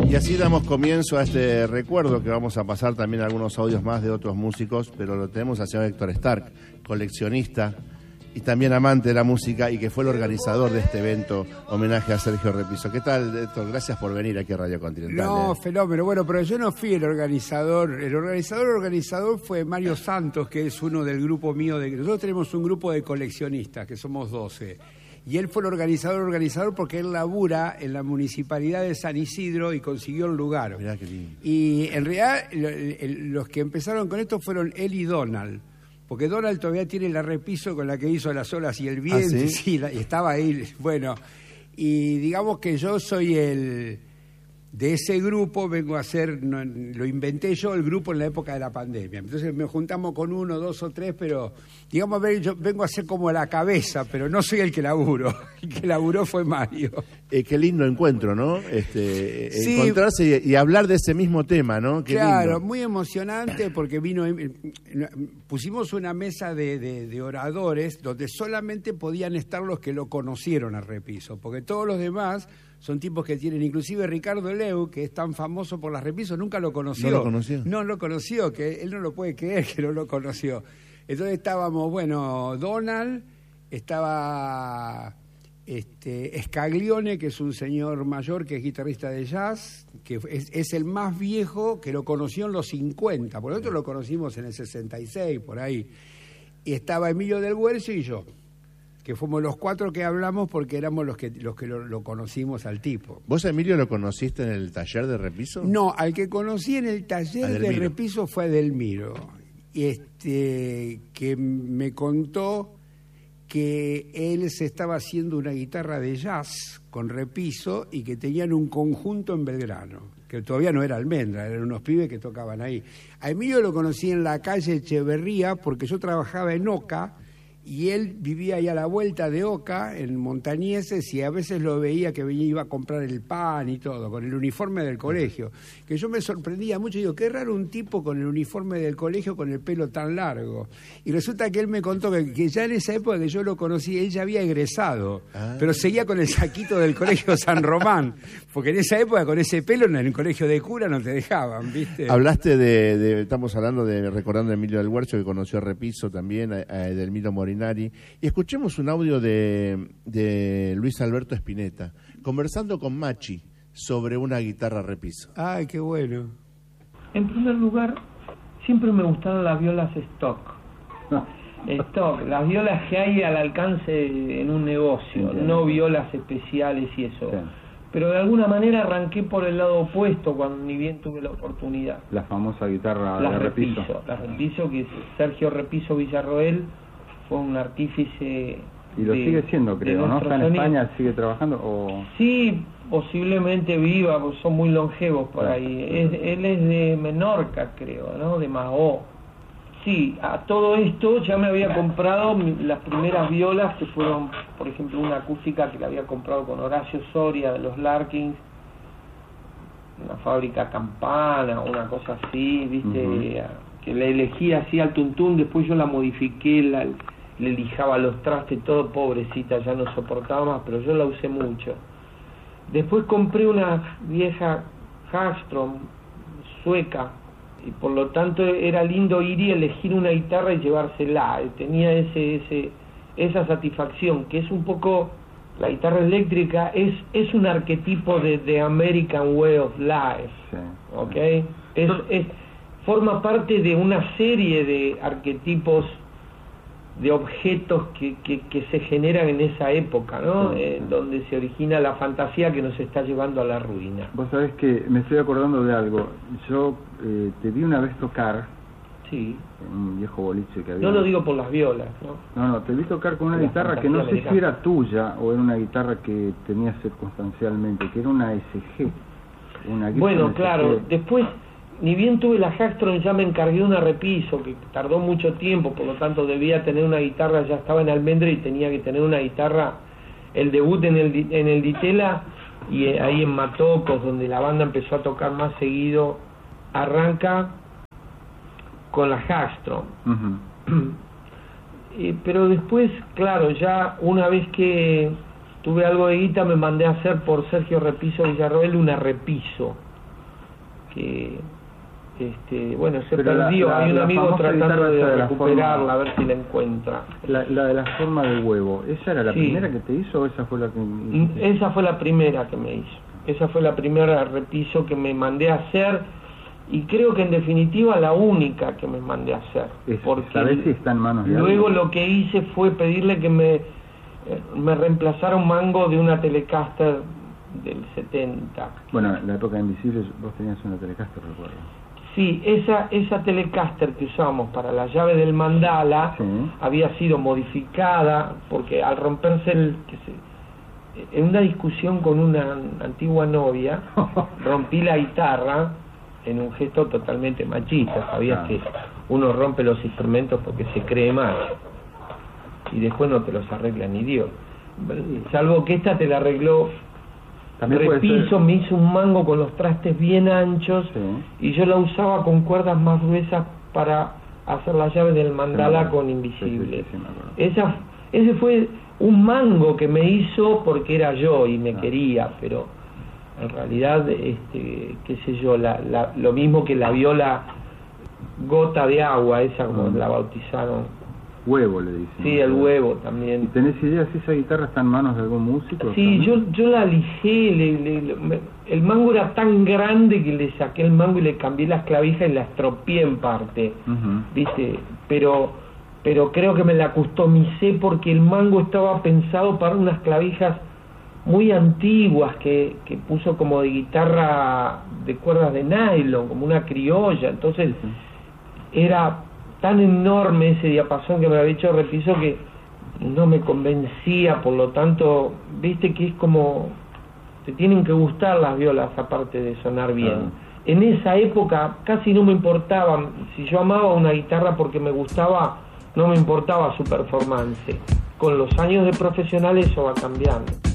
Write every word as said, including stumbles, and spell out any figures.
Y así damos comienzo a este recuerdo que vamos a pasar también algunos audios más de otros músicos, pero lo tenemos al señor Héctor Stark, coleccionista y también amante de la música y que fue el organizador de este evento, homenaje a Sergio Repiso. ¿Qué tal, Héctor? Gracias por venir aquí a Radio Continental. No, ¿eh? fenómeno. Bueno, pero yo no fui el organizador. El organizador organizador fue Mario Santos, que es uno del grupo mío. De... Nosotros tenemos un grupo de coleccionistas, que somos doce. Y él fue el organizador, organizador porque él labura en la municipalidad de San Isidro y consiguió el lugar. Mirá qué lindo. Y en realidad los que empezaron con esto fueron él y Donald. Porque Donald todavía tiene la Repiso con la que hizo Las olas y el viento. ¿Ah, sí? Sí, la, estaba ahí. Bueno, y digamos que yo soy el... De ese grupo vengo a hacer, no, lo inventé yo el grupo en la época de la pandemia. Entonces me juntamos con uno, dos o tres, pero digamos, a ver, yo vengo a ser como la cabeza, pero no soy el que laburo. El que laburó fue Mario. Eh, qué lindo encuentro, ¿no? Este, Sí. Encontrarse y, y hablar de ese mismo tema, ¿no? Qué Claro, lindo. muy emocionante porque vino, pusimos una mesa de, de, de oradores donde solamente podían estar los que lo conocieron a Repiso, porque todos los demás son tipos que tienen, inclusive Ricardo Leu, que es tan famoso por las Repisos, nunca lo conoció. ¿No lo conoció? No lo conoció, que él no lo puede creer que no lo conoció. Entonces estábamos, bueno, Donald, estaba este, Scaglione, que es un señor mayor que es guitarrista de jazz, que es, es el más viejo que lo conoció en los cincuenta, por nosotros lo conocimos en el sesenta y seis, por ahí. Y estaba Emilio del Buercio y yo, que fuimos los cuatro que hablamos porque éramos los que los que lo, lo conocimos al tipo. ¿Vos, Emilio, lo conociste en el taller de Repiso? No, al que conocí en el taller de Repiso fue a Delmiro, este, que me contó que él se estaba haciendo una guitarra de jazz con Repiso y que tenían un conjunto en Belgrano, que todavía no era Almendra, eran unos pibes que tocaban ahí. A Emilio lo conocí en la calle Echeverría porque yo trabajaba en Oca, y él vivía ahí a la vuelta de Oca, en Montañeses, y a veces lo veía que venía, iba a comprar el pan y todo, con el uniforme del colegio. Que yo me sorprendía mucho, y digo, qué raro un tipo con el uniforme del colegio con el pelo tan largo. Y resulta que él me contó que, que ya en esa época que yo lo conocí, él ya había egresado, ah. pero seguía con el saquito del colegio San Román, porque en esa época con ese pelo en el colegio de cura no te dejaban, ¿viste? Hablaste de, de estamos hablando de, recordando a Emilio del Huercho, que conoció a Repiso también, a, a Edelmiro Morinari. Y escuchemos un audio de, de Luis Alberto Spinetta, conversando con Machi sobre una guitarra Repiso. ¡Ay, qué bueno! En primer lugar, siempre me gustaron las violas stock. Stock, las violas que hay al alcance en un negocio, sí, no violas especiales y eso. Sí. Pero de alguna manera arranqué por el lado opuesto cuando ni bien tuve la oportunidad. La famosa guitarra la de Repiso. Repiso. La Repiso, que es Sergio Repiso Villarroel, fue un artífice. Y lo de, sigue siendo, creo, ¿no? ¿Está en sonido. España? ¿Sigue trabajando? O... Sí, posiblemente viva, pues son muy longevos por ahí. Es, él es de Menorca, creo, ¿no? De Mahó. Sí, a todo esto ya me había comprado las primeras violas, que fueron, por ejemplo, una acústica que la había comprado con Horacio Soria de los Larkins, una fábrica Campana, una cosa así, ¿viste? Uh-huh. Que la elegí así al tuntún, después yo la modifiqué, la, le lijaba los trastes, todo, pobrecita, ya no soportaba más, pero yo la usé mucho. Después compré una vieja Hagstrom sueca, y por lo tanto era lindo ir y elegir una guitarra y llevársela, tenía ese, ese, esa satisfacción, que es un poco, la guitarra eléctrica es, es un arquetipo de, de American Way of Life, sí. ¿Ok? Es, es, forma parte de una serie de arquetipos, de objetos que, que, que se generan en esa época, ¿no? Sí, eh, sí. Donde se origina la fantasía que nos está llevando a la ruina. Vos sabés que me estoy acordando de algo. Yo eh, te vi una vez tocar, sí, en un viejo boliche que había. No lo digo por las violas, ¿no? No, no, te vi tocar con una la guitarra que no sé americana. Si era tuya o era una guitarra que tenías circunstancialmente, que era una S G. Una bueno, claro, S G. Después... Ni bien tuve la Hagstrom, ya me encargué de una Repiso, que tardó mucho tiempo, por lo tanto debía tener una guitarra, ya estaba en Almendra y tenía que tener una guitarra, el debut en el en el Ditela, y ahí en Matocos, donde la banda empezó a tocar más seguido, arranca con la Hagstrom. Uh-huh. eh, pero después, claro, ya una vez que tuve algo de guita, me mandé a hacer por Sergio Repiso Villarroel una Repiso, que este bueno se Pero perdió. la, la, hay un la amigo tratando de, de recuperarla, forma, a ver si la encuentra. La, la de la forma de huevo, ¿esa era la Sí. primera que te hizo o esa fue la que...? Esa fue la primera que me hizo. Esa fue la primera repiso que me mandé a hacer y creo que en definitiva la única que me mandé a hacer. Es, porque ¿sabés si está en manos de luego alguien? lo que hice fue pedirle que me, me reemplazara un mango de una Telecaster del setenta. Bueno, en la época de Invisibles vos tenías una Telecaster, recuerdo. Sí, esa, esa Telecaster que usamos para la llave del mandala Sí. había sido modificada porque al romperse el... Que se, en una discusión con una antigua novia, rompí la guitarra en un gesto totalmente machista. Sabías Ah. que uno rompe los instrumentos porque se cree macho y después no te los arregla ni Dios. Salvo que esta te la arregló También puede repiso, ser- me hizo un mango con los trastes bien anchos Sí. y yo la usaba con cuerdas más gruesas para hacer la llave del mandala Sí, con sí, Invisible. sí, sí, me acuerdo. Esa, ese fue un mango que me hizo porque era yo y me Ah. quería, pero en realidad, este, qué sé yo, la, la, lo mismo que la viola gota de agua, esa como Mm. la bautizaron. Huevo le dicen. Sí, el huevo ¿Y también. tenés idea si esa guitarra está en manos de algún músico? Sí, yo, también? yo la lijé, le, le- le- me- el mango era tan grande que le saqué el mango y le cambié las clavijas y la estropeé en parte, Ujú. ¿viste? Pero, pero creo que me la customicé porque el mango estaba pensado para unas clavijas muy antiguas que, que puso como de guitarra de cuerdas de nylon, como una criolla, entonces era tan enorme ese diapasón que me había hecho repiso que no me convencía, por lo tanto, viste que es como, te tienen que gustar las violas aparte de sonar bien. Claro. En esa época casi no me importaba, si yo amaba una guitarra porque me gustaba, no me importaba su performance. Con los años de profesional eso va cambiando.